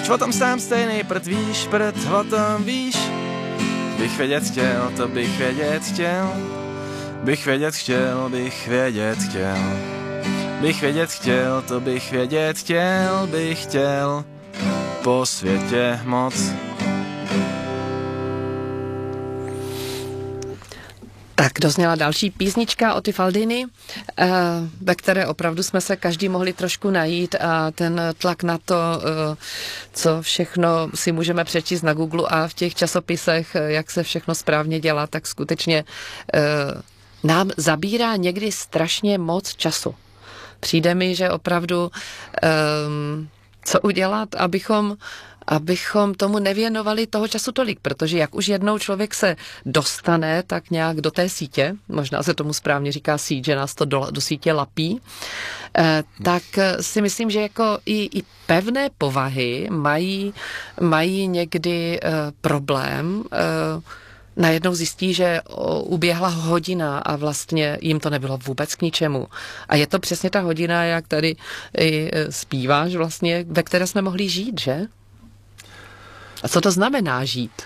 Proč o tom sám stejný prd víš, o tom víš? Bych vědět chtěl, to bych vědět chtěl. Bych vědět chtěl, bych vědět chtěl. Bych vědět chtěl, to bych vědět chtěl. Bych chtěl po světě moc. Tak dozněla další písnička od Faldiny, ve které opravdu jsme se každý mohli trošku najít a ten tlak na to, co všechno si můžeme přečíst na Google a v těch časopisech, jak se všechno správně dělá, tak skutečně nám zabírá někdy strašně moc času. Přijde mi, že opravdu co udělat, abychom tomu nevěnovali toho času tolik, protože jak už jednou člověk se dostane tak nějak do té sítě, možná se tomu správně říká síť, že nás to do sítě lapí, tak si myslím, že jako i pevné povahy mají někdy problém. Najednou zjistí, že uběhla hodina a vlastně jim to nebylo vůbec k ničemu. A je to přesně ta hodina, jak tady i zpíváš vlastně, ve které jsme mohli žít, že? A co to znamená žít?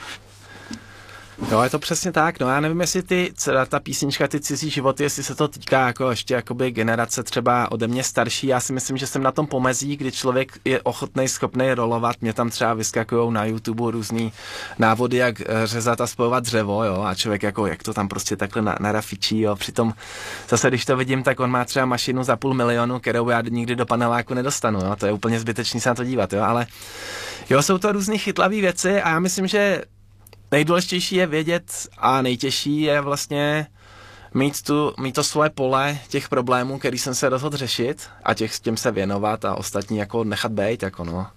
Jo, je to přesně tak, no já nevím, jestli ta písnička, ty cizí životy, jestli se to týká jako ještě jakoby generace třeba ode mě starší, já si myslím, že jsem na tom pomezí, kdy člověk je ochotnej, schopnej rolovat, mě tam třeba vyskakujou na YouTube různý návody, jak řezat a spojovat dřevo, jo, a člověk jako, jak to tam prostě takhle narafičí, jo, přitom zase, když to vidím, tak on má třeba mašinu za 500 000, kterou já nikdy do paneláku nedostanu, jo, to je úplně zbytečný se na to dívat, jo, ale jo, jsou to různý chytlavé věci a já myslím, že nejdůležitější je vědět a nejtěžší je vlastně mít to svoje pole těch problémů, který jsem se rozhodl řešit a těm se věnovat a ostatní jako nechat bejt, jako no.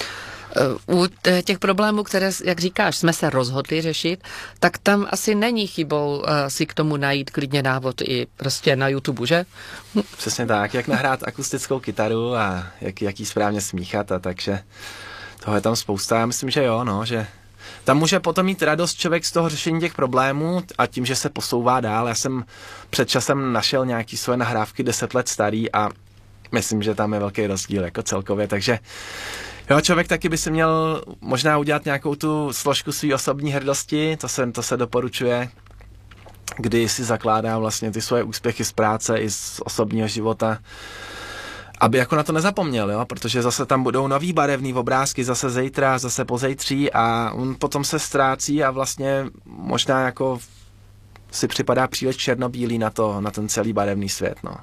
U těch problémů, které, jak říkáš, jsme se rozhodli řešit, tak tam asi není chybou si k tomu najít klidně návod i prostě na YouTube, že? Přesně tak, jak nahrát akustickou kytaru a jak jí správně smíchat a takže toho je tam spousta. Já myslím, že jo, no, že tam může potom mít radost člověk z toho řešení těch problémů a tím, že se posouvá dál. Já jsem před časem našel nějaký svoje nahrávky 10 let starý a myslím, že tam je velký rozdíl jako celkově, takže jo, člověk taky by si měl možná udělat nějakou tu složku své osobní hrdosti, to se doporučuje, kdy si zakládá vlastně ty svoje úspěchy z práce i z osobního života, aby jako na to nezapomněl, jo, protože zase tam budou nový barevný obrázky, zase zítra, zase pozejtří a on potom se ztrácí a vlastně možná jako si připadá příliš černobílý na ten celý barevný svět, no.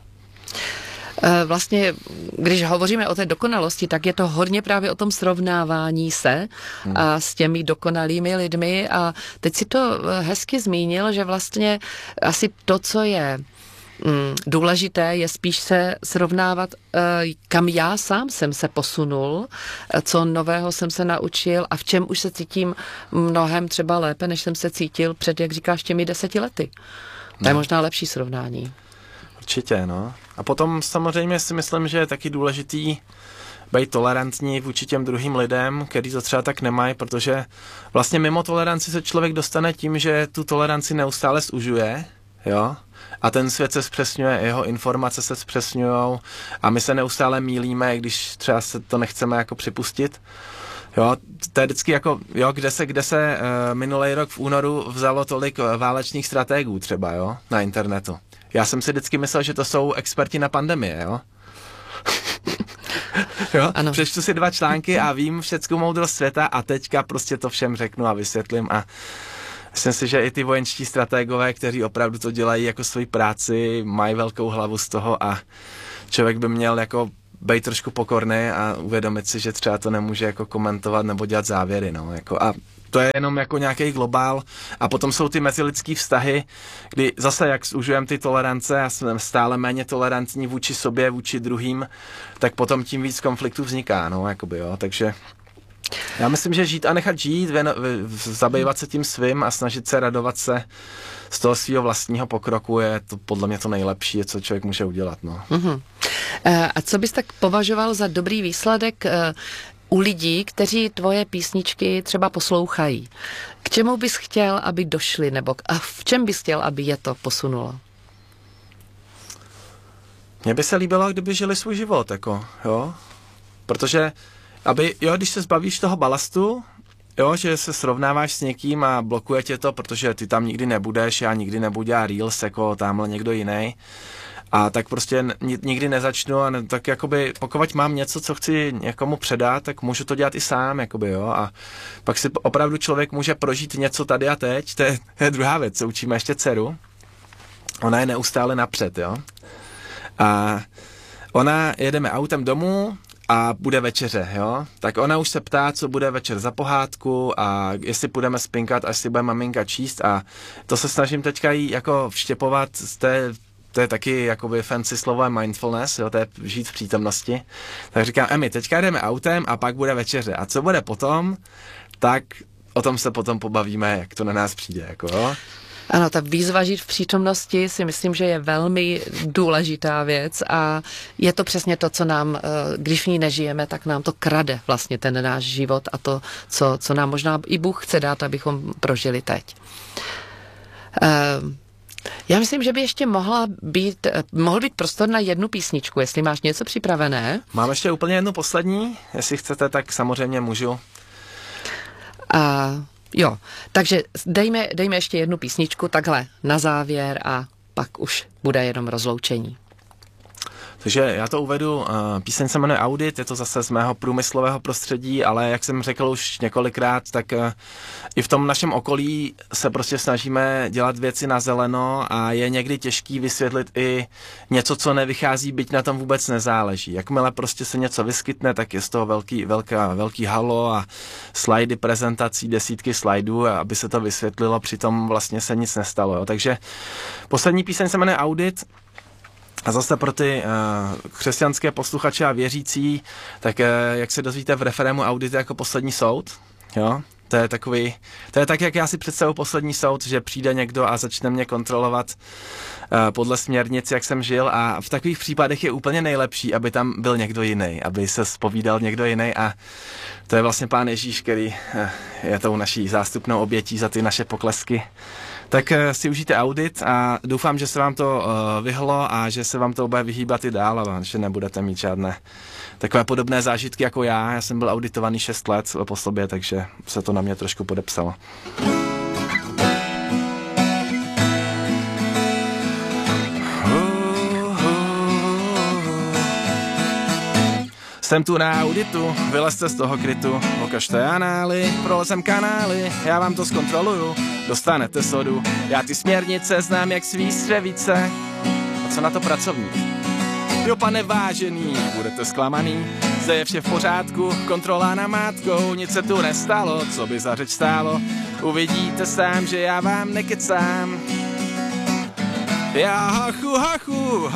Vlastně, když hovoříme o té dokonalosti, tak je to hodně právě o tom srovnávání se a s těmi dokonalými lidmi a teď si to hezky zmínil, že vlastně asi to, co je důležité, je spíš se srovnávat, kam já sám jsem se posunul, co nového jsem se naučil a v čem už se cítím mnohem třeba lépe, než jsem se cítil před, jak říkáš, těmi 10 lety. To je možná lepší srovnání. Určitě, no. A potom samozřejmě si myslím, že je taky důležitý být tolerantní vůči těm druhým lidem, kteří to třeba tak nemají, protože vlastně mimo toleranci se člověk dostane tím, že tu toleranci neustále zužuje, jo, a ten svět se zpřesňuje, jeho informace se zpřesňujou a my se neustále mýlíme, když třeba se to nechceme jako připustit. Jo, to je vždycky jako, jo, kde se minulý rok v únoru vzalo tolik válečných strategů třeba, jo, na internetu. Já jsem si vždycky myslel, že to jsou experti na pandemie, jo. Jo, přečtu si 2 články a vím všeckou moudrost světa a teďka prostě to všem řeknu a vysvětlím a myslím si, že i ty vojenští strategové, kteří opravdu to dělají jako svoji práci, mají velkou hlavu z toho a člověk by měl jako být trošku pokorný a uvědomit si, že třeba to nemůže jako komentovat nebo dělat závěry, no, jako a to je jenom jako nějaký globál a potom jsou ty mezilidský vztahy, kdy zase jak zužujeme ty tolerance a jsme stále méně tolerantní vůči sobě, vůči druhým, tak potom tím víc konfliktů vzniká, no, jakoby, jo, takže já myslím, že žít a nechat žít, zabývat se tím svým a snažit se radovat se z toho svého vlastního pokroku je to podle mě to nejlepší, co člověk může udělat, no. A co bys tak považoval za dobrý výsledek u lidí, kteří tvoje písničky třeba poslouchají? K čemu bys chtěl, aby došli, nebo a v čem bys chtěl, aby je to posunulo? Mně by se líbilo, kdyby žili svůj život, jako, jo, protože aby, jo, když se zbavíš toho balastu, jo, že se srovnáváš s někým a blokuje tě to, protože ty tam nikdy nebudeš, já nikdy nebudu dělat reels jako tamhle někdo jiný. A tak prostě nikdy nezačnu a tak jakoby, pokud mám něco, co chci někomu předat, tak můžu to dělat i sám, jakoby, jo. A pak si opravdu člověk může prožít něco tady a teď, to je druhá věc, co učíme ještě dceru. Ona je neustále napřed, jo. A jedeme autem domů a bude večeře, jo. Tak ona už se ptá, co bude večer za pohádku a jestli půjdeme spinkat, až si bude maminka číst a to se snažím teďka jí jako vštěpovat z té. To je taky jakoby fancy slovo mindfulness, jo, to je žít v přítomnosti. Tak říkám, Emi, teďka jdeme autem a pak bude večeře. A co bude potom, tak o tom se potom pobavíme, jak to na nás přijde, jako jo. Ano, ta výzva žít v přítomnosti si myslím, že je velmi důležitá věc a je to přesně to, co nám, když v ní nežijeme, tak nám to krade vlastně ten náš život a to, co nám možná i Bůh chce dát, abychom prožili teď. Já myslím, že by ještě mohl být prostor na jednu písničku, jestli máš něco připravené. Mám ještě úplně jednu poslední, jestli chcete, tak samozřejmě můžu. Jo, takže dejme ještě jednu písničku takhle na závěr a pak už bude jenom rozloučení. Takže já to uvedu, píseň se jmenuje Audit, je to zase z mého průmyslového prostředí, ale jak jsem řekl už několikrát, tak i v tom našem okolí se prostě snažíme dělat věci na zeleno a je někdy těžký vysvětlit i něco, co nevychází, byť na tom vůbec nezáleží. Jakmile prostě se něco vyskytne, tak je z toho velký halo a slajdy prezentací, desítky slajdů, aby se to vysvětlilo, přitom vlastně se nic nestalo. Jo. Takže poslední píseň se jmenuje Audit. A zase pro ty křesťanské posluchače a věřící, tak jak se dozvíte v referému Audit jako poslední soud, jo? To je tak, jak já si představuji poslední soud, že přijde někdo a začne mě kontrolovat podle směrnic, jak jsem žil a v takových případech je úplně nejlepší, aby tam byl někdo jiný, aby se zpovídal někdo jiný a to je vlastně Pán Ježíš, který je tou naší zástupnou obětí za ty naše poklesky. Tak si užijte Audit a doufám, že se vám to vyhlo a že se vám to bude vyhýbat i dál a že nebudete mít žádné takové podobné zážitky jako já. Já jsem byl auditovaný 6 let po sobě, takže se to na mě trošku podepsalo. Jsem tu na auditu, vylezte z toho krytu, ukažte anály, prolezem kanály, já vám to zkontroluju, dostanete sodu, já ty směrnice znám jak svý střevice. A co na to pracovník? Jo, pane vážený, budete zklamaný, zde je vše v pořádku, kontrola namátkou, nic se tu nestalo, co by za řeč stálo, uvidíte sám, že já vám nekecám. Já hachu,